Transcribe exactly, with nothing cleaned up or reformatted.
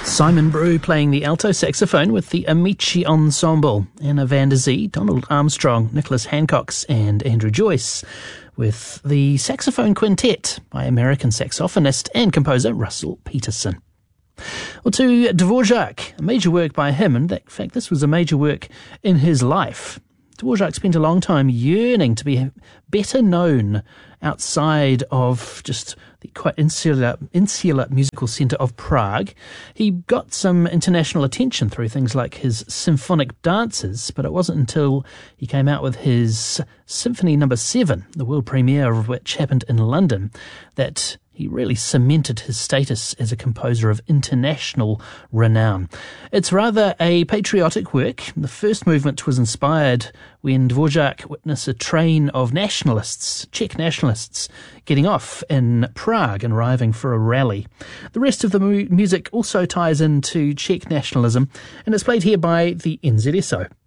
Simon Brew playing the alto saxophone with the Amici Ensemble, Anna van der Zee, Donald Armstrong, Nicholas Hancox and Andrew Joyce with the saxophone quintet by American saxophonist and composer Russell Peterson. Well, to Dvorak, a major work by him, and in fact this was a major work in his life. Dvorak spent a long time yearning to be better known outside of just the quite insular, insular musical centre of Prague. He got some international attention through things like his symphonic dances, but it wasn't until he came out with his Symphony Number Seven, the world premiere of which happened in London, that he really cemented his status as a composer of international renown. It's rather a patriotic work. The first movement was inspired when Dvorak witnessed a train of nationalists, Czech nationalists, getting off in Prague and arriving for a rally. The rest of the mu- music also ties into Czech nationalism, and it's played here by the N Z S O.